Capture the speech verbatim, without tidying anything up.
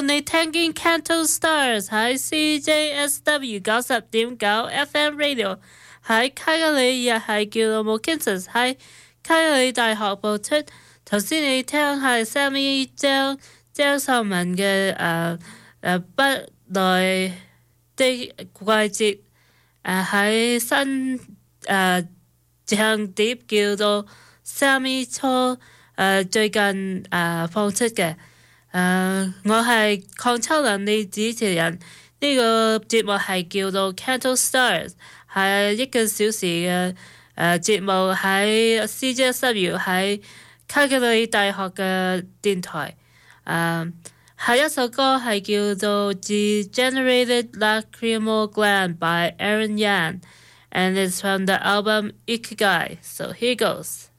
道你聽見 Canto Stars 喺 C J S W 九十點九 F M Radio 喺卡加里，又係叫做 Murchison 喺卡加里大學播出。頭先你聽係 Sammy 張張秀文嘅誒誒不來的季節誒喺新誒唱碟叫做 Sammy 初誒最近誒、呃、放出嘅。誒、uh, 我係鄺秋能你主持人，呢、這個節目係叫做 Canto Stars， 係一個小時嘅誒節目喺 C J S W 喺卡加里大學嘅電台。誒、uh, 下一首歌係叫做 Degenerated Lacrimal Gland by Aaron Yan and it's from the album Ikigai. So here goes.